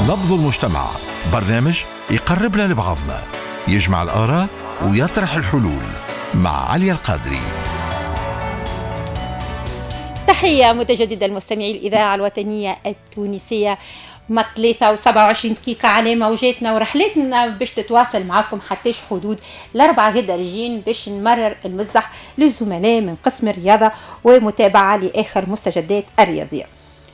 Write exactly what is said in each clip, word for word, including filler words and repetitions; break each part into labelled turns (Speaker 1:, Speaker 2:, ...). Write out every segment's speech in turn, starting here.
Speaker 1: نبض المجتمع، برنامج يقربنا لبعضنا، يجمع الآراء ويطرح الحلول، مع عليا القادري.
Speaker 2: تحية متجددة لمستمعي الإذاعة الوطنية التونسية. ما ثلاثة وسبعة وعشرين دقيقة على موجاتنا، ورحلتنا باش تتواصل معكم حتىش حدود الأربعة غدا رجين باش نمرر المزدح للزملاء من قسم الرياضة ومتابعة لآخر مستجدات الرياضية.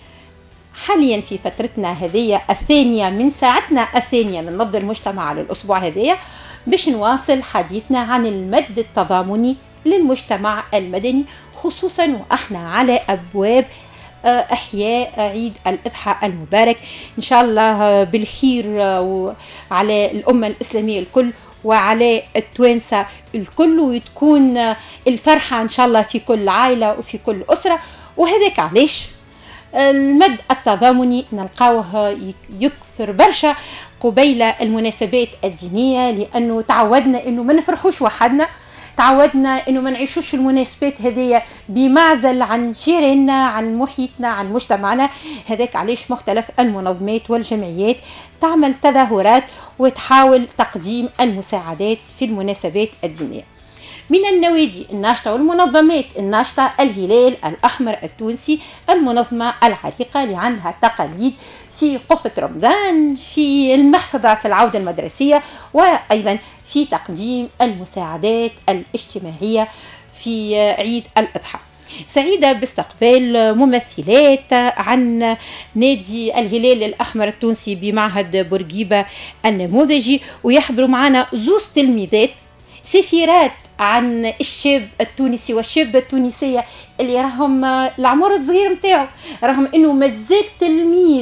Speaker 2: حاليا في فترتنا هذه الثانية من ساعتنا الثانية من نبض المجتمع للأسبوع هذه باش نواصل حديثنا عن المد التضامني للمجتمع المدني، خصوصا وإحنا على أبواب إحياء عيد الأضحى المبارك. إن شاء الله بالخير على الأمة الإسلامية الكل وعلى التوانسة الكل، وتكون الفرحة إن شاء الله في كل عائلة وفي كل أسرة. وهذاك علاش المد التضامني نلقاوه يكثر برشا قبيل المناسبات الدينية، لأنه تعودنا أنه ما نفرحوش وحدنا، تعودنا أنه ما نعيشوش المناسبات هذه بمعزل عن جيراننا، عن محيطنا، عن مجتمعنا. هذاك علاش مختلف المنظمات والجمعيات تعمل تظاهرات وتحاول تقديم المساعدات في المناسبات الدينية. من النوادي الناشطة والمنظمات الناشطة الهلال الأحمر التونسي، المنظمة العريقة اللي عندها تقاليد في قفة رمضان، في المحفظة في العودة المدرسية، وأيضا في تقديم المساعدات الاجتماعية في عيد الأضحى. سعيدة باستقبال ممثلات عن نادي الهلال الأحمر التونسي بمعهد بورقيبة النموذجي، ويحضروا معنا زوز تلميذات سفيرات عن الشاب التونسي والشابة التونسية اللي راهم العمر الصغير متاعه، رغم انه مازال تلميذ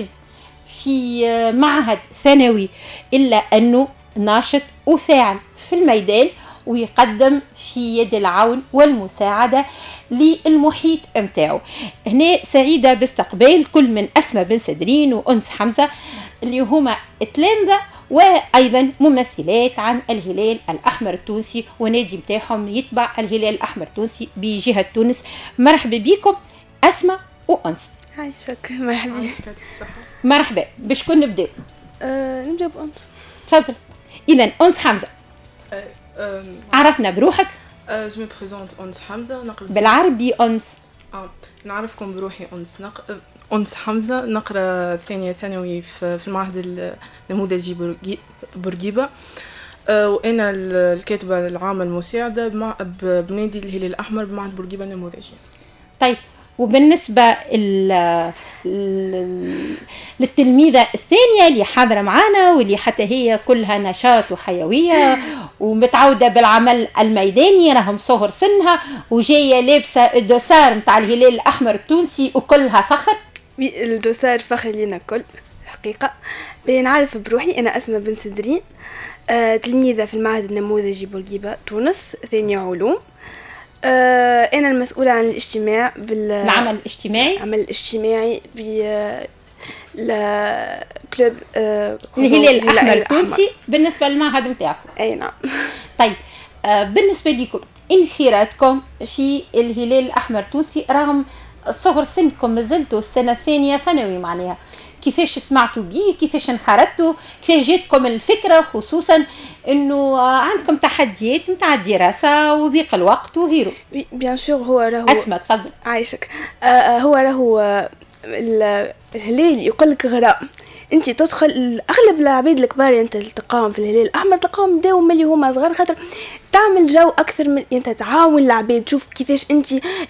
Speaker 2: في معهد ثانوي، الا انه ناشط وفاعل في الميدان ويقدم في يد العون والمساعدة للمحيط متاعه. هنا سعيدة باستقبال كل من أسماء بن سدرين وأنس حمزة اللي هما تلامذة، وأيضا ممثلات عن الهلال الأحمر التونسي ونادي متاعهم يتبع الهلال الأحمر التونسي بجهة تونس. مرحبا بكم أسماء وأنس.
Speaker 3: عايشك. مرحبا.
Speaker 2: مرحبا. باش كون نبدأ؟
Speaker 3: أه نبدأ بأنس.
Speaker 2: تفضل. إذن أنس حمزة،
Speaker 4: أه أه
Speaker 2: عرفنا بروحك.
Speaker 4: أه جو مي بريزونت أنس حمزة، نقرأ
Speaker 2: بالعربي أنس.
Speaker 4: اه نعرفكم بروحي أنس نق... أنس حمزة، نقرأ ثانية ثانوي في, في المعهد النموذجي بورقيبة. أه وأنا الكاتبة العامة المساعدة بمع... بنادي الهلال الأحمر بمعهد بورقيبة النموذجي.
Speaker 2: طيب، وبالنسبة للتلميذة الثانية اللي حاضرة معنا واللي حتى هي كلها نشاط وحيوية ومتعودة بالعمل الميداني، راهم صغر سنها وجاية لابسة الدوسار متاع الهلال الأحمر التونسي وكلها فخر.
Speaker 3: الدوسار فخر لنا كل حقيقة. بنعرف بروحي، أنا أسماء بن سدرين، آه، تلميذة في المعهد النموذجي بورقيبة تونس، ثانية علوم. آه، أنا المسؤولة عن الاجتماع
Speaker 2: بالعمل الاجتماعي
Speaker 3: العمل الاجتماعي ب كلوب آه
Speaker 2: الهلال الأحمر التونسي بالنسبة للمعهد متاعكم.
Speaker 3: أي نعم.
Speaker 2: طيب، آه، بالنسبة لكم انخراطكم في الهلال الأحمر التونسي رغم صغر سنكم، مازلتوا السنة الثانية ثانوي، معناها كيفاش سمعتوا بيه، كيفاش انخرطتوا، كيفاش جاتكم الفكرة، خصوصا انه عندكم تحديات متاع الدراسة وضيق الوقت وغيره.
Speaker 3: بيان سور. هو راهو
Speaker 2: اسمع تفضل.
Speaker 3: عايشك. آه هو راهو الهلال يقول لك غراء، انت تدخل اغلب العباد الكبار انت تلقاهم في الهلال الاحمر تلقاهم داوم اللي هما صغار، خاطر تعمل جو اكثر من انت تعاون العباد، تشوف كيفاش انت